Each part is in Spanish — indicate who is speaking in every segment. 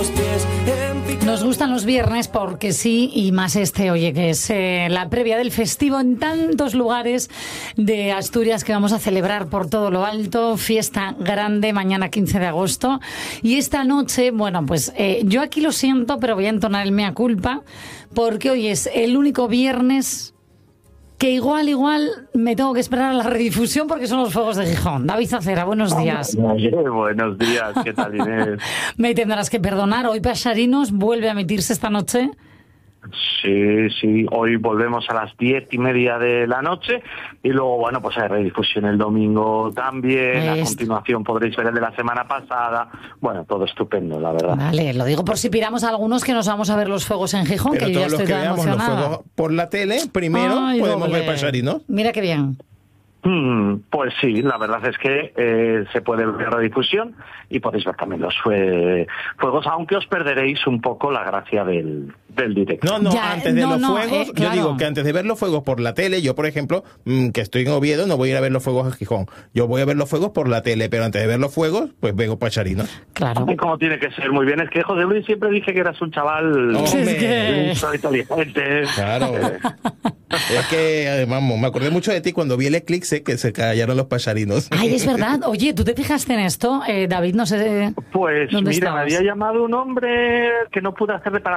Speaker 1: los pies en picado.
Speaker 2: Nos gustan los viernes porque sí, y más oye, que es la previa del festivo en tantos lugares de Asturias que vamos a celebrar por todo lo alto, fiesta grande, mañana 15 de agosto. Y esta noche, bueno, pues yo aquí lo siento, pero voy a entonar el mea culpa, porque hoy es el único viernes que igual me tengo que esperar a la redifusión porque son los fuegos de Gijón. David Acera, buenos días.
Speaker 3: Buenos días, ¿qué tal, Inés?
Speaker 2: Me tendrás que perdonar, hoy Paxarinos vuelve a emitirse esta noche.
Speaker 3: Sí, hoy volvemos a las 10:30 de la noche y luego, bueno, pues hay redifusión el domingo también. A continuación podréis ver el de la semana pasada. Bueno, todo estupendo, la verdad.
Speaker 2: Vale, lo digo por si piramos a algunos que nos vamos a ver los fuegos en Gijón,
Speaker 4: pero
Speaker 2: que yo ya
Speaker 4: todos
Speaker 2: estoy
Speaker 4: los que
Speaker 2: toda
Speaker 4: veamos los
Speaker 2: emocionada.
Speaker 4: fuegos por la tele, primero podemos ver Paxarinos.
Speaker 2: Mira qué bien.
Speaker 3: Pues sí, la verdad es que se puede ver redifusión y podéis ver también los fuegos, aunque os perderéis un poco la gracia del directo.
Speaker 4: No, antes de los fuegos,
Speaker 2: claro.
Speaker 4: yo digo que antes de ver los fuegos por la tele, yo por ejemplo, que estoy en Oviedo, no voy a ir a ver los fuegos en Gijón. Yo voy a ver los fuegos por la tele, pero antes de ver los fuegos, pues veo Paxarinos.
Speaker 2: Claro.
Speaker 3: Y como tiene que ser, muy bien. Es que José Luis siempre dije que eras un chaval inteligente.
Speaker 4: Claro. Es que, vamos, me acordé mucho de ti cuando vi el eclipse que se callaron los Paxarinos.
Speaker 2: Ay, es verdad. Oye, ¿tú te fijaste en esto? David, no sé.
Speaker 3: Pues
Speaker 2: ¿dónde
Speaker 3: mira,
Speaker 2: estabas?
Speaker 3: me había llamado un hombre que no pude hacerle para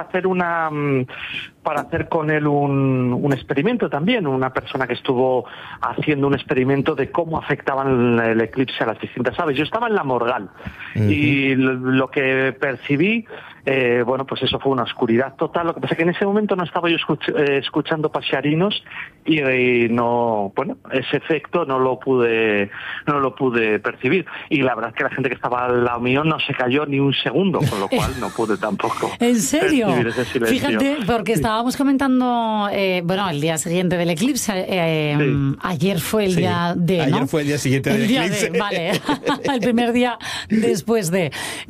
Speaker 3: hacer con él un experimento también, una persona que estuvo haciendo un experimento de cómo afectaban el eclipse a las distintas aves. Yo estaba en la Morgal y lo que percibí, bueno, pues eso fue una oscuridad total. Lo que pasa es que en ese momento no estaba yo escuchando Paxarinos y no, bueno, ese efecto no lo pude percibir. Y la verdad es que la gente que estaba al lado mío no se cayó ni un segundo, con lo cual no pude tampoco.
Speaker 2: ¿En serio?
Speaker 3: percibir ese silencio.
Speaker 2: Fíjate, porque estábamos comentando, bueno, el día siguiente del eclipse, ayer fue el día D, ¿no?
Speaker 4: Ayer fue el día siguiente del eclipse.
Speaker 2: Vale, el primer día después de.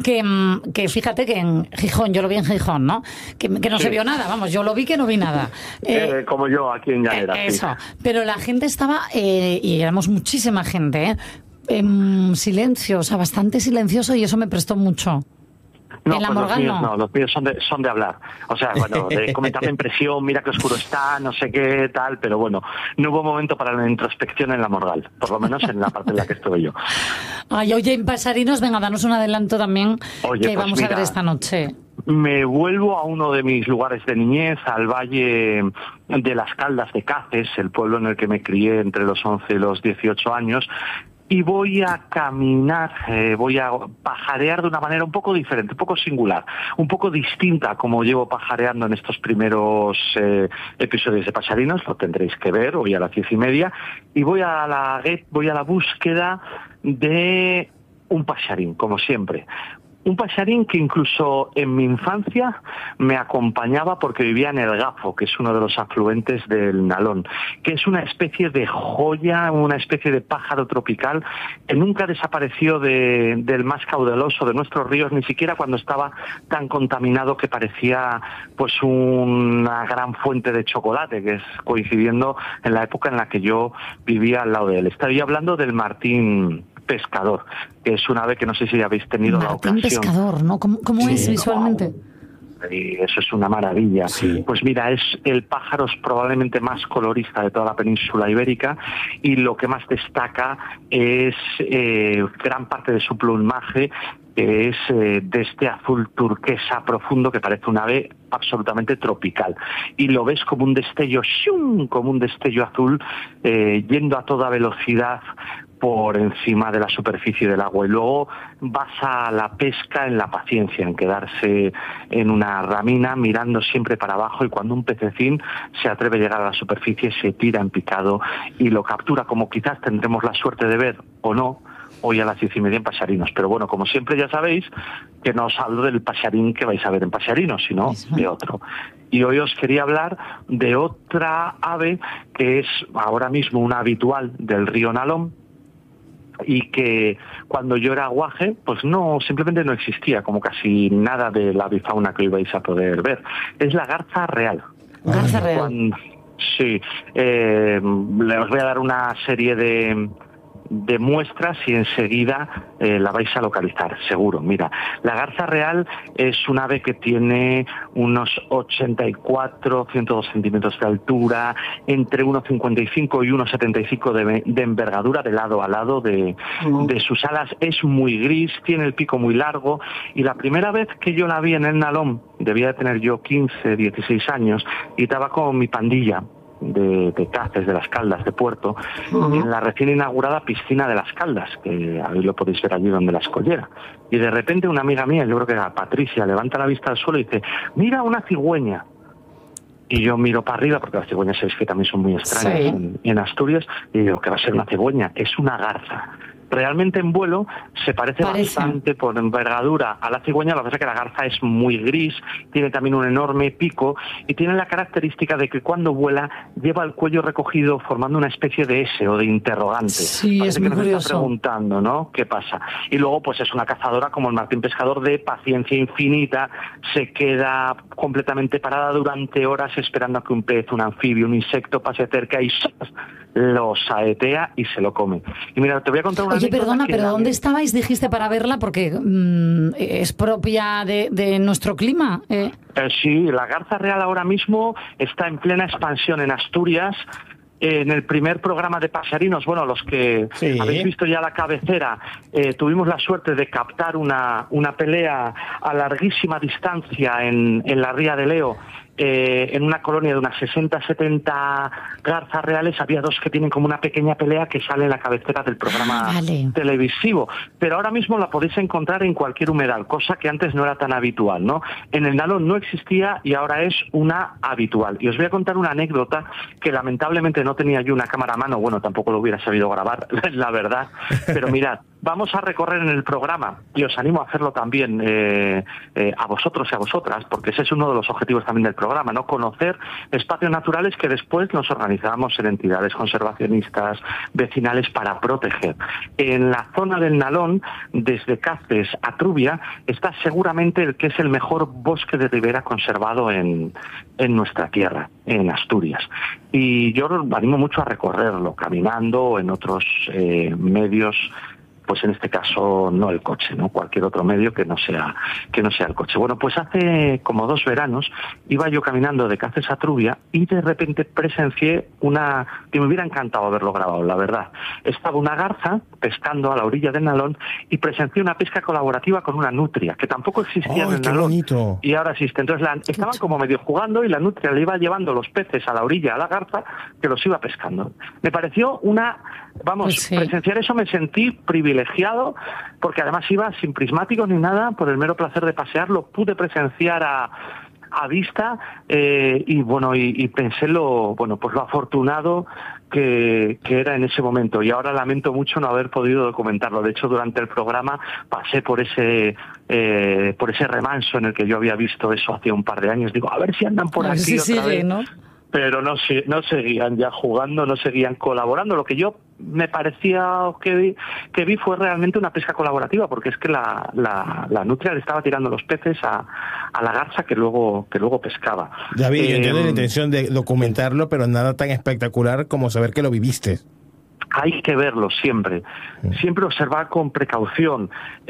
Speaker 2: Que fíjate que en Gijón, yo lo vi en Gijón, ¿no? Que no se vio nada, vamos, yo lo vi que no vi nada.
Speaker 3: Como yo aquí en Llanera.
Speaker 2: Eso, pero la gente estaba, y éramos muchísima gente, en silencio, o sea, bastante silencioso, y eso me prestó mucho.
Speaker 3: No,
Speaker 2: en la
Speaker 3: pues
Speaker 2: Morgan
Speaker 3: los míos son de hablar. O sea, bueno, de comentar la impresión, mira qué oscuro está, no sé qué, tal, pero bueno, no hubo momento para la introspección en la Morgal, por lo menos en la parte en la que estuve yo.
Speaker 2: Ay, oye, en Paxarinos, venga, danos un adelanto también,
Speaker 3: oye,
Speaker 2: que
Speaker 3: pues
Speaker 2: vamos
Speaker 3: mira,
Speaker 2: a ver esta noche.
Speaker 3: Me vuelvo a uno de mis lugares de niñez, al Valle de las Caldas de Cáceres, el pueblo en el que me crié entre los 11 y los 18 años, y voy a caminar, voy a pajarear de una manera un poco diferente, un poco singular, un poco distinta como llevo pajareando en estos primeros episodios de Paxarinos. Lo tendréis que ver hoy a las 10:30, y voy a la búsqueda de un paxarín, como siempre. Un paxarín que incluso en mi infancia me acompañaba porque vivía en el Gafo, que es uno de los afluentes del Nalón, que es una especie de joya, una especie de pájaro tropical que nunca desapareció del más caudaloso de nuestros ríos, ni siquiera cuando estaba tan contaminado que parecía pues una gran fuente de chocolate, que es coincidiendo en la época en la que yo vivía al lado de él. Estoy hablando del martín pescador, que es un ave que no sé si habéis tenido la ocasión.
Speaker 2: Martín pescador, ¿no? ¿Cómo es visualmente?
Speaker 3: Y eso es una maravilla.
Speaker 4: Sí.
Speaker 3: Pues mira, es el pájaro probablemente más colorista de toda la península ibérica, y lo que más destaca es gran parte de su plumaje, que es de este azul turquesa profundo que parece un ave absolutamente tropical, y lo ves como un destello, ¡shum!, como un destello azul yendo a toda velocidad por encima de la superficie del agua, y luego vas a la pesca en la paciencia, en quedarse en una ramina mirando siempre para abajo, y cuando un pececín se atreve a llegar a la superficie se tira en picado y lo captura, como quizás tendremos la suerte de ver o no hoy a las 10:30 en Paxarinos. Pero bueno, como siempre ya sabéis que no os hablo del paxarín que vais a ver en Paxarinos, sino de otro. Y hoy os quería hablar de otra ave que es ahora mismo una habitual del río Nalón, y que cuando yo era guaje, pues no, simplemente no existía, como casi nada de la avifauna que hoy vais a poder ver. Es la garza real.
Speaker 2: Garza real.
Speaker 3: Sí, les voy a dar una serie de de muestras y enseguida la vais a localizar, seguro. Mira, la garza real es un ave que tiene unos 84, 102 centímetros de altura, entre 1,55 y 1,75 de envergadura de lado a lado de sus alas. Es muy gris, tiene el pico muy largo, y la primera vez que yo la vi en el Nalón, debía de tener yo 15, 16 años, y estaba con mi pandilla de Cáceres, de Las Caldas, de Puerto, en la recién inaugurada piscina de Las Caldas, que ahí lo podéis ver allí donde la escollera. Y de repente una amiga mía, yo creo que era Patricia, levanta la vista al suelo y dice: mira, una cigüeña. Y yo miro para arriba, porque las cigüeñas sabéis que también son muy extrañas en Asturias, y digo, ¿qué va a ser una cigüeña? Es una garza. Realmente en vuelo se parece bastante por envergadura a la cigüeña, lo que pasa es que la garza es muy gris, tiene también un enorme pico y tiene la característica de que cuando vuela lleva el cuello recogido formando una especie de S o de interrogante.
Speaker 2: Sí,
Speaker 3: parece
Speaker 2: es muy
Speaker 3: que nos
Speaker 2: curioso.
Speaker 3: está preguntando, ¿no? ¿Qué pasa? Y luego pues es una cazadora como el martín pescador de paciencia infinita, se queda completamente parada durante horas esperando a que un pez, un anfibio, un insecto pase cerca y lo saetea y se lo come. Y mira, te voy a contar una
Speaker 2: Oye,
Speaker 3: anécdota.
Speaker 2: perdona, pero ¿dónde estabais, dijiste, para verla? Porque es propia de nuestro clima.
Speaker 3: Sí, la garza real ahora mismo está en plena expansión en Asturias. En el primer programa de Pasarinos, bueno, los que habéis visto ya la cabecera, tuvimos la suerte de captar una pelea a larguísima distancia en la ría de Leo. En una colonia de unas 60-70 garzas reales, había dos que tienen como una pequeña pelea que sale en la cabecera del programa televisivo. Pero ahora mismo la podéis encontrar en cualquier humedal, cosa que antes no era tan habitual, ¿no? En el Nalón no existía y ahora es una habitual. Y os voy a contar una anécdota que lamentablemente no tenía yo una cámara a mano, bueno, tampoco lo hubiera sabido grabar, la verdad. Pero mirad, vamos a recorrer en el programa, y os animo a hacerlo también a vosotros y a vosotras, porque ese es uno de los objetivos también del programa, ¿no? Conocer espacios naturales que después nos organizamos en entidades conservacionistas, vecinales, para proteger. En la zona del Nalón, desde Cáceres a Trubia, está seguramente el que es el mejor bosque de ribera conservado en nuestra tierra, en Asturias. Y yo os animo mucho a recorrerlo, caminando o en otros medios, pues en este caso no el coche, ¿no? Cualquier otro medio que no sea el coche. Bueno, pues hace como 2 veranos iba yo caminando de Cáceres a Trubia y de repente presencié una que me hubiera encantado haberlo grabado, la verdad. Estaba una garza pescando a la orilla del Nalón y presencié una pesca colaborativa con una nutria, que tampoco existía en el Nalón.
Speaker 4: Bonito.
Speaker 3: Y ahora existe. Entonces estaban como medio jugando y la nutria le iba llevando los peces a la orilla a la garza, que los iba pescando. Me pareció presenciar eso, me sentí privilegiado, porque además iba sin prismáticos ni nada, por el mero placer de pasear, lo pude presenciar a vista, y bueno, y pensé lo afortunado que era en ese momento, y ahora lamento mucho no haber podido documentarlo. De hecho, durante el programa pasé por ese remanso en el que yo había visto eso hace un par de años. Digo, a ver si andan por aquí otra vez, ¿no? Pero no seguían ya jugando, no seguían colaborando. Lo que yo me parecía que vi fue realmente una pesca colaborativa, porque es que la nutria le estaba tirando los peces a la garza que luego pescaba.
Speaker 4: David, yo entiendo la intención de documentarlo, pero nada tan espectacular como saber que lo viviste.
Speaker 3: Hay que verlo siempre observar con precaución,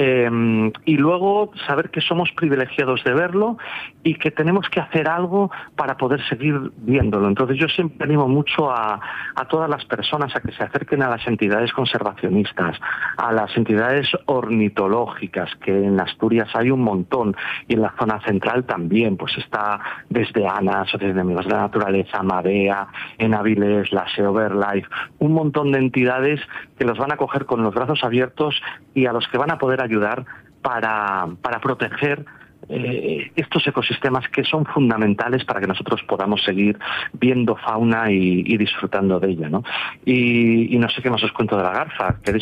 Speaker 3: y luego saber que somos privilegiados de verlo y que tenemos que hacer algo para poder seguir viéndolo. Entonces yo siempre animo mucho a todas las personas a que se acerquen a las entidades conservacionistas, a las entidades ornitológicas, que en Asturias hay un montón, y en la zona central también, pues está desde ANA, Asociación de Amigos de la Naturaleza, Marea, en Avilés, la SEO BirdLife, un montón de entidades que los van a coger con los brazos abiertos y a los que van a poder ayudar para proteger estos ecosistemas que son fundamentales para que nosotros podamos seguir viendo fauna y disfrutando de ella, ¿no? Y no sé qué más os cuento de la garza, que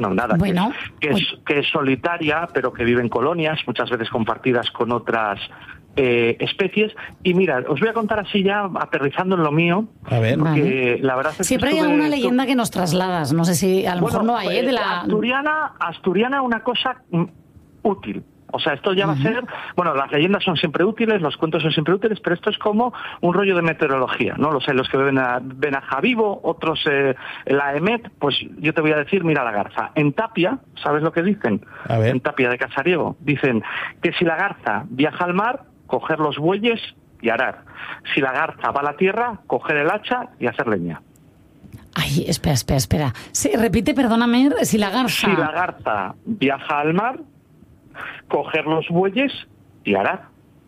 Speaker 3: es solitaria, pero que vive en colonias, muchas veces compartidas con otras especies. Y mira, os voy a contar así ya, aterrizando en lo mío,
Speaker 4: a ver,
Speaker 3: porque la verdad es
Speaker 2: siempre
Speaker 3: que
Speaker 2: hay alguna leyenda que nos trasladas, no sé si a lo mejor no hay, de la
Speaker 3: asturiana, una cosa útil. O sea, esto ya va a ser, bueno, las leyendas son siempre útiles, los cuentos son siempre útiles, pero esto es como un rollo de meteorología, ¿no? Los que ven a Javivo, otros la EMET, pues yo te voy a decir, mira la garza. En Tapia, ¿sabes lo que dicen?
Speaker 4: A ver.
Speaker 3: En Tapia de Casariego, dicen que si la garza viaja al mar, coger los bueyes y arar. Si la garza va a la tierra, coger el hacha y hacer leña.
Speaker 2: Ay, espera. Sí, repite, perdóname, si la garza...
Speaker 3: Si la garza viaja al mar, coger los bueyes y arar.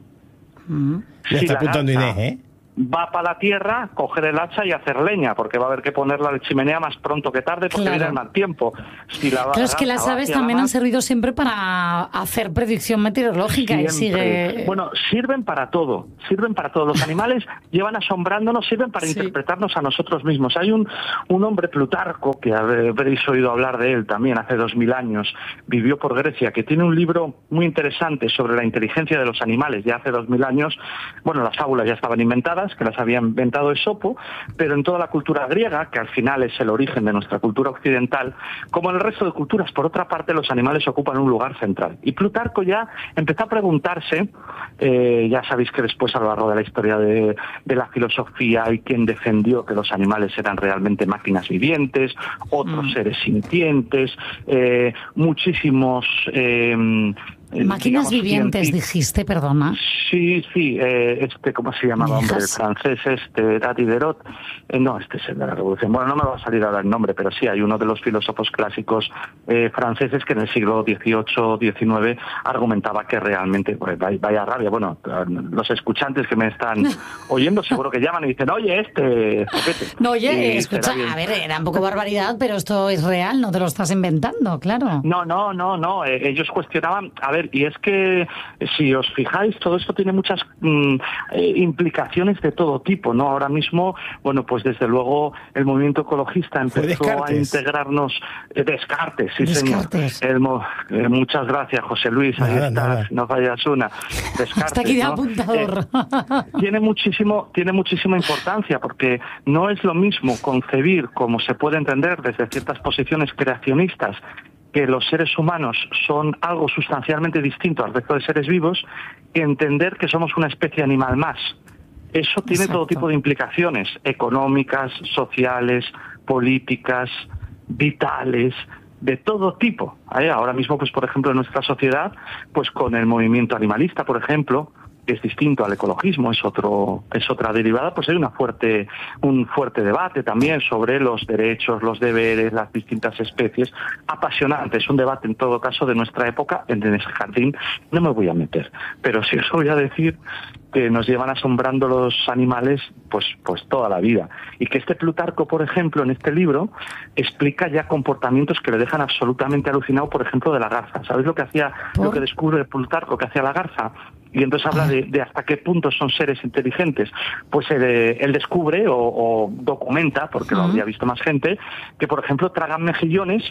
Speaker 4: Ya
Speaker 3: Si
Speaker 4: está
Speaker 3: la
Speaker 4: apuntando
Speaker 3: garza
Speaker 4: Inés, ¿eh?
Speaker 3: va para la tierra, coger el hacha y hacer leña, porque va a haber que ponerla a la chimenea más pronto que tarde, porque viene el mal tiempo. Si la
Speaker 2: Claro, es que las aves también han servido siempre para hacer predicción meteorológica y sigue...
Speaker 3: Bueno, sirven para todo. Los animales llevan asombrándonos, sirven para interpretarnos a nosotros mismos. Hay un hombre, Plutarco, que habréis oído hablar de él también hace 2000 años, vivió por Grecia, que tiene un libro muy interesante sobre la inteligencia de los animales. Ya hace 2000 años, bueno, las fábulas ya estaban inventadas, que las había inventado Esopo, pero en toda la cultura griega, que al final es el origen de nuestra cultura occidental, como en el resto de culturas, por otra parte, los animales ocupan un lugar central. Y Plutarco ya empezó a preguntarse, ya sabéis que después a lo largo de la historia de la filosofía hay quien defendió que los animales eran realmente máquinas vivientes, otros seres sintientes, muchísimos...
Speaker 2: máquinas vivientes, dijiste, perdona.
Speaker 3: Sí, ¿cómo se llamaba, hombre? El francés, Diderot. No, este es el de la Revolución. Bueno, no me va a salir ahora el nombre, pero sí, hay uno de los filósofos clásicos franceses que en el siglo XVIII, XIX argumentaba que realmente, pues, vaya rabia. Bueno, los escuchantes que me están oyendo seguro que llaman y dicen, oye,
Speaker 2: No, oye, escucha, a ver, era un poco barbaridad, pero esto es real, no te lo estás inventando, claro.
Speaker 3: No, ellos cuestionaban, a ver, y es que si os fijáis, todo esto tiene muchas implicaciones de todo tipo, ¿no? Ahora mismo, bueno, pues desde luego el movimiento ecologista empezó a integrarnos. Descartes, sí,
Speaker 2: Descartes.
Speaker 3: señor. Muchas gracias, José Luis, ahí estás, no fallas una. Descartes,
Speaker 2: hasta aquí de apuntador.
Speaker 3: Tiene muchísima importancia, porque no es lo mismo concebir, como se puede entender desde ciertas posiciones creacionistas, que los seres humanos son algo sustancialmente distinto al resto de seres vivos, que entender que somos una especie animal más. Eso tiene todo tipo de implicaciones económicas, sociales, políticas, vitales, de todo tipo. Ahora mismo, pues por ejemplo, en nuestra sociedad, pues con el movimiento animalista, por ejemplo, que es distinto al ecologismo, es otra derivada, pues hay un fuerte debate también sobre los derechos, los deberes, las distintas especies. Apasionante, es un debate en todo caso de nuestra época, en ese jardín no me voy a meter, pero sí os voy a decir que nos llevan asombrando los animales pues toda la vida, y que este Plutarco, por ejemplo, en este libro explica ya comportamientos que le dejan absolutamente alucinado, por ejemplo, de la garza. ¿Sabéis lo que descubre Plutarco que hacía la garza? Y entonces habla de hasta qué punto son seres inteligentes. Pues él descubre o documenta, porque lo habría visto más gente, que por ejemplo tragan mejillones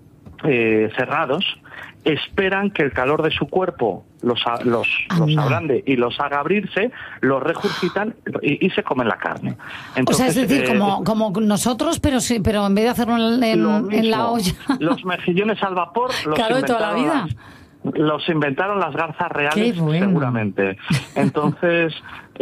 Speaker 3: cerrados, esperan que el calor de su cuerpo los ablande y los haga abrirse, los regurgitan y se comen la carne. Entonces,
Speaker 2: o sea, es decir, como nosotros, pero en vez de hacerlo en la olla.
Speaker 3: Los mejillones al vapor
Speaker 2: claro, toda la vida.
Speaker 3: Los inventaron las garzas reales,
Speaker 2: bueno.
Speaker 3: Seguramente. Entonces,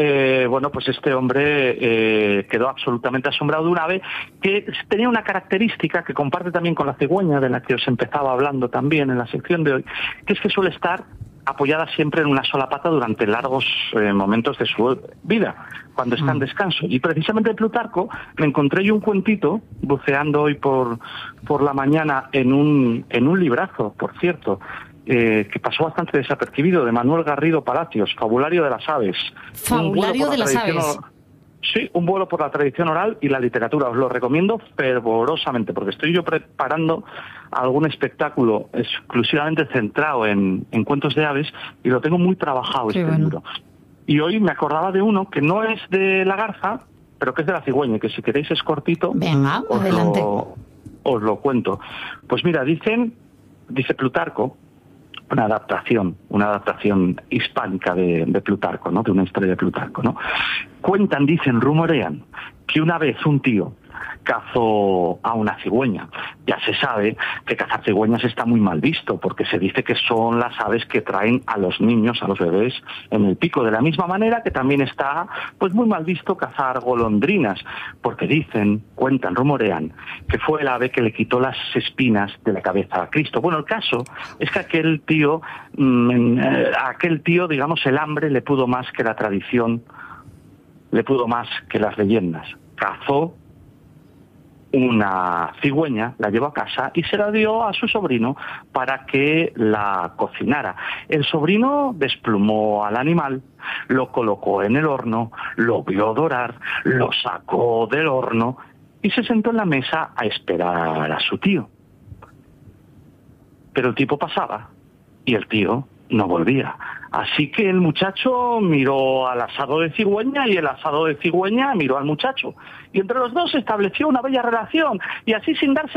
Speaker 3: pues este hombre quedó absolutamente asombrado de un ave que tenía una característica que comparte también con la cigüeña, de la que os empezaba hablando también en la sección de hoy, que es que suele estar apoyada siempre en una sola pata durante largos momentos de su vida, cuando está en descanso. Y precisamente de Plutarco me encontré yo un cuentito, buceando hoy por la mañana en un librazo, por cierto, que pasó bastante desapercibido, de Manuel Garrido Palacios, Fabulario de las Aves.
Speaker 2: Fabulario de las Aves.
Speaker 3: Sí, un vuelo por la tradición oral y la literatura. Os lo recomiendo fervorosamente, porque estoy yo preparando algún espectáculo exclusivamente centrado en cuentos de aves, y lo tengo muy trabajado libro. Y hoy me acordaba de uno que no es de la garza, pero que es de la cigüeña, que si queréis es cortito.
Speaker 2: Venga, adelante.
Speaker 3: Os lo cuento. Pues mira, dice Plutarco, una adaptación hispánica de Plutarco, ¿no? De una historia de Plutarco, ¿no? Cuentan, dicen, rumorean que una vez un tío cazó a una cigüeña. Ya se sabe que cazar cigüeñas está muy mal visto, porque se dice que son las aves que traen a los niños, a los bebés, en el pico. De la misma manera que también está pues muy mal visto cazar golondrinas, porque dicen, cuentan, rumorean, que fue el ave que le quitó las espinas de la cabeza a Cristo. Bueno, el caso es que aquel tío, digamos, el hambre le pudo más que la tradición, le pudo más que las leyendas. Cazó una cigüeña, la llevó a casa y se la dio a su sobrino para que la cocinara. El sobrino desplumó al animal, lo colocó en el horno, lo vio dorar, lo sacó del horno y se sentó en la mesa a esperar a su tío. Pero el tiempo pasaba y el tío no volvía. Así que el muchacho miró al asado de cigüeña y el asado de cigüeña miró al muchacho. Y entre los dos se estableció una bella relación y así sin darse